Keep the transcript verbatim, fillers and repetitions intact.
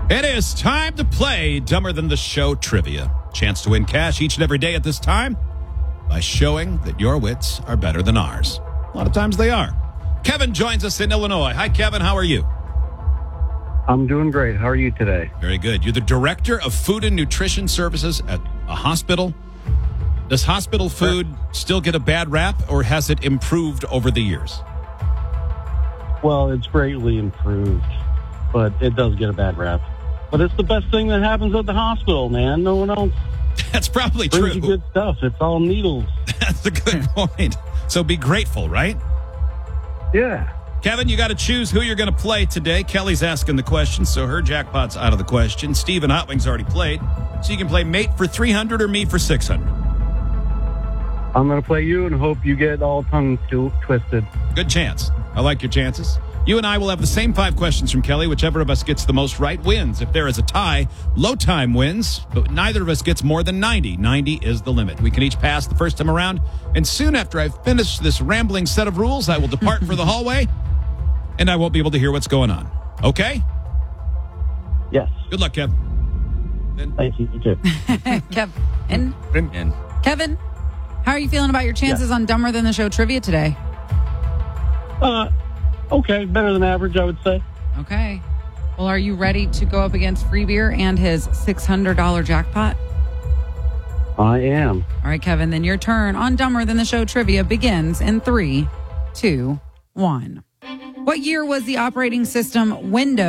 It is time to play Dumber Than the Show Trivia. Chance to win cash each and every day at this time by showing that your wits are better than ours. A lot of times they are. Kevin joins us in Illinois. Hi, Kevin. How are you? I'm doing great. How are you today? Very good. You're the Director of Food and Nutrition Services at a hospital. Does hospital food still get a bad rap, or has it improved over the years? Well, it's greatly improved, but it does get a bad rap. But it's the best thing that happens at the hospital, man. No one else That's probably brings true. you good stuff. It's all needles. That's a good point. So be grateful, right? Yeah. Kevin, you got to choose who you're going to play today. Kelly's asking the question, so her jackpot's out of the question. Steven Hot Wings already played, so you can play mate for three hundred or me for six hundred. I'm going to play you and hope you get all tongue tw- twisted. Good chance. I like your chances. You and I will have the same five questions from Kelly. Whichever of us gets the most right wins. If there is a tie, low time wins, but neither of us gets more than ninety. ninety is the limit. We can each pass the first time around, and soon after I've finished this rambling set of rules, I will depart for the hallway, and I won't be able to hear what's going on. Okay? Yes. Good luck, Kev. Thank you. You too. Kevin. And Kevin, how are you feeling about your chances Yeah. on Dumber Than the Show trivia today? Uh, okay. Better than average, I would say. Okay. Well, are you ready to go up against Free Beer and his six hundred dollars jackpot? I am. All right, Kevin, then your turn on Dumber Than the Show trivia begins in three, two, one. What year was the operating system Windows